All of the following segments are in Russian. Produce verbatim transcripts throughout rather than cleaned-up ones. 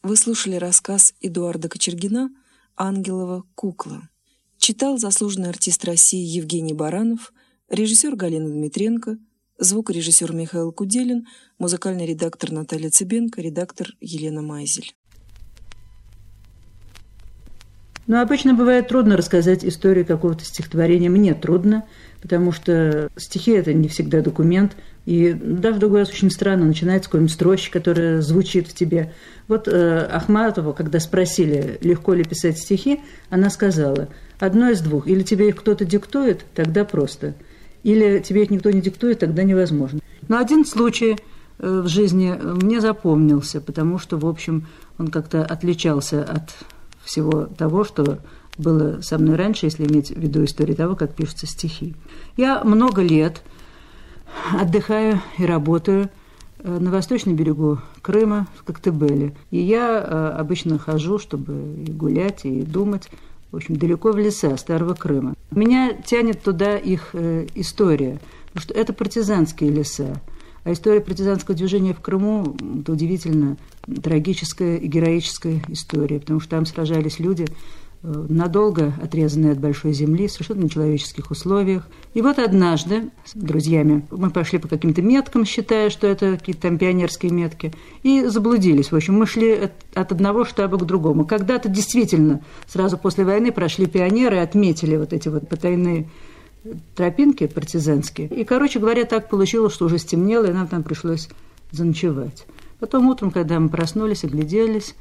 Вы слушали рассказ Эдуарда Кочергина «Ангелова кукла». Читал заслуженный артист России Евгений Баранов, режиссер Галина Дмитренко, звукорежиссер Михаил Куделин, музыкальный редактор Наталья Цыбенко, редактор Елена Майзель. Но обычно бывает трудно рассказать историю какого-то стихотворения. Мне трудно, потому что стихи – это не всегда документ. И даже в другой раз очень странно, начинается какой-нибудь строчка, которая звучит в тебе. Вот э, Ахматову, когда спросили, легко ли писать стихи, она сказала, одно из двух. Или тебе их кто-то диктует, тогда просто. Или тебе их никто не диктует, тогда невозможно. Но один случай э, в жизни мне запомнился, потому что, в общем, он как-то отличался от всего того, что было со мной раньше, если иметь в виду историю того, как пишутся стихи. Я много лет отдыхаю и работаю на восточном берегу Крыма, в Коктебеле. И я обычно хожу, чтобы и гулять, и думать, в общем, далеко в леса Старого Крыма. Меня тянет туда их история, потому что это партизанские леса. А история партизанского движения в Крыму – это удивительно трагическая и героическая история, потому что там сражались люди, надолго отрезанные от большой земли, в совершенно нечеловеческих условиях. И вот однажды с друзьями мы пошли по каким-то меткам, считая, что это какие-то там пионерские метки, и заблудились. В общем, мы шли от, от одного штаба к другому. Когда-то действительно сразу после войны прошли пионеры и отметили вот эти вот потайные тропинки партизанские. И, короче говоря, так получилось, что уже стемнело, и нам там пришлось заночевать. Потом утром, когда мы проснулись, огляделись,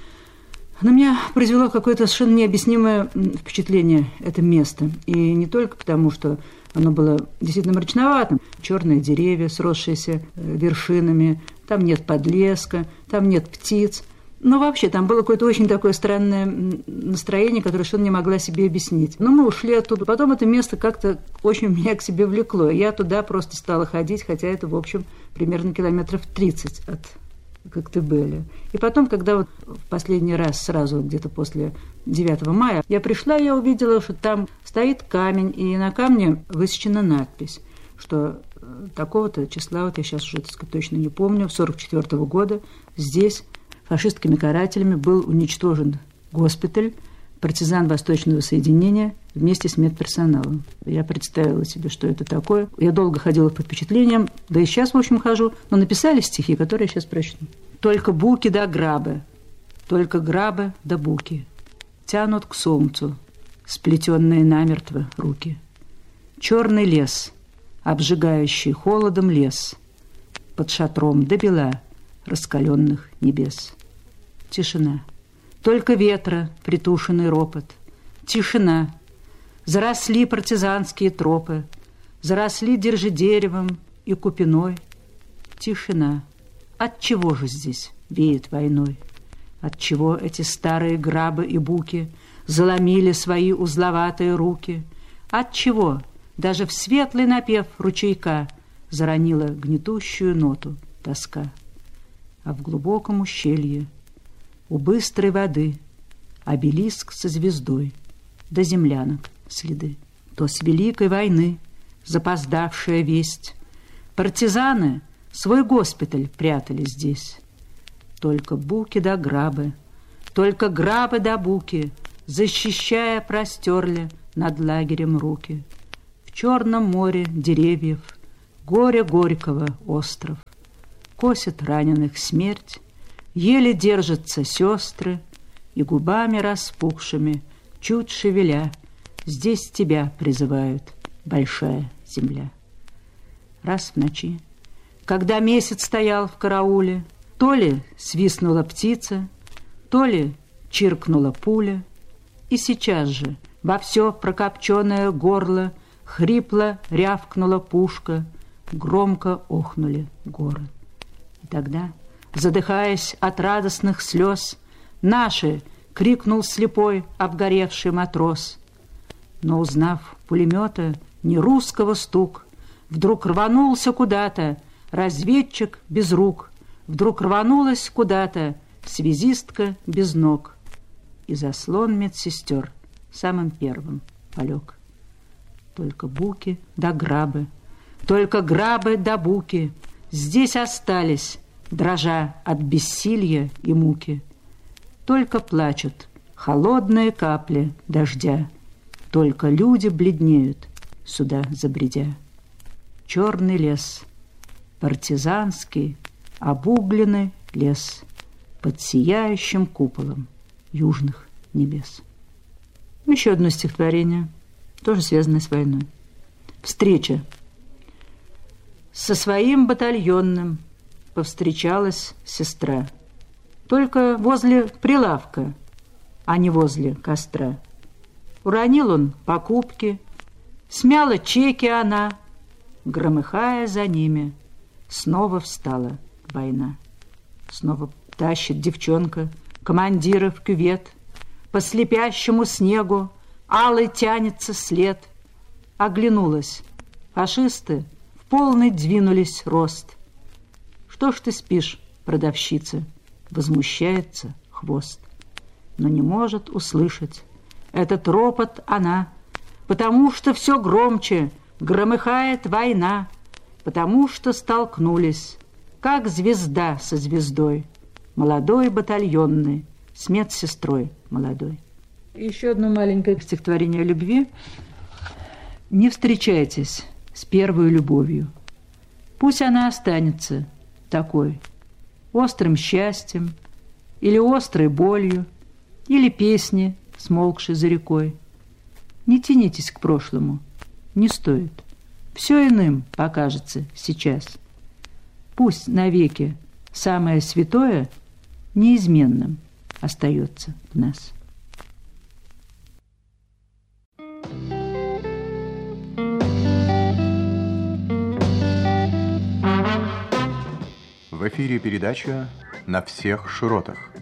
на меня произвело какое-то совершенно необъяснимое впечатление это место. И не только потому, что оно было действительно мрачноватым. Черные деревья, сросшиеся вершинами, там нет подлеска, там нет птиц. Но вообще там было какое-то очень такое странное настроение, которое совершенно не могла себе объяснить. Но мы ушли оттуда. Потом это место как-то очень меня к себе влекло. Я туда просто стала ходить, хотя это, в общем, примерно километров тридцать от Коктебеля. И потом, когда вот в последний раз, сразу где-то после девятого мая, я пришла, я увидела, что там стоит камень, и на камне высечена надпись, что такого-то числа, вот я сейчас уже, так сказать, точно не помню, сорок четвёртого года здесь фашистскими карателями был уничтожен госпиталь партизан Восточного соединения вместе с медперсоналом. Я представила себе, что это такое. Я долго ходила под впечатлением, да и сейчас, в общем, хожу. Но написали стихи, которые я сейчас прочту. «Только буки да грабы, только грабы да буки тянут к солнцу сплетенные намертво руки. Черный лес, обжигающий холодом лес, под шатром до бела раскаленных небес. Тишина. Только ветра притушенный ропот. Тишина. Заросли партизанские тропы, заросли держидеревом и купиной. Тишина. Отчего же здесь веет войной? Отчего эти старые грабы и буки заломили свои узловатые руки? Отчего даже в светлый напев ручейка заронила гнетущую ноту тоска? А в глубоком ущелье у быстрой воды обелиск со звездой, до землянок следы. То с великой войны запоздавшая весть. Партизаны свой госпиталь прятали здесь. Только буки да грабы, только грабы да буки, защищая, простерли над лагерем руки. В черном море деревьев, горе горького остров. Косят раненых смерть, еле держатся сестры, и губами распухшими, чуть шевеля, здесь тебя призывают, большая земля. Раз в ночи, когда месяц стоял в карауле, то ли свистнула птица, то ли чиркнула пуля, и сейчас же во все прокопченное горло хрипло рявкнула пушка, громко охнули горы. И тогда, задыхаясь от радостных слез, «Наши!» — крикнул слепой обгоревший матрос. Но, узнав пулемета не русского стук, вдруг рванулся куда-то разведчик без рук, вдруг рванулась куда-то связистка без ног, и заслон медсестер самым первым полег. Только буки да грабы, только грабы да буки здесь остались, дрожа от бессилья и муки. Только плачут холодные капли дождя, только люди бледнеют, сюда забредя. Черный лес, партизанский, обугленный лес под сияющим куполом южных небес. Еще одно стихотворение, тоже связанное с войной. Встреча. Со своим батальонным повстречалась сестра. Только возле прилавка, а не возле костра. Уронил он покупки, смяла чеки она, громыхая за ними, снова встала война. Снова тащит девчонка командира в кювет, по слепящему снегу алый тянется след. Оглянулась. Фашисты в полный двинулись рост. Что ж ты спишь, продавщица? Возмущается хвост. Но не может услышать этот ропот она, потому что все громче громыхает война, потому что столкнулись, как звезда со звездой, молодой батальонный с медсестрой молодой. Еще одно маленькое стихотворение о любви. Не встречайтесь с первой любовью. Пусть она останется такой, острым счастьем или острой болью, или песни, смолкшей за рекой. Не тянитесь к прошлому, не стоит. Все иным покажется сейчас. Пусть навеки самое святое неизменным остается в нас. В эфире передача «На всех широтах».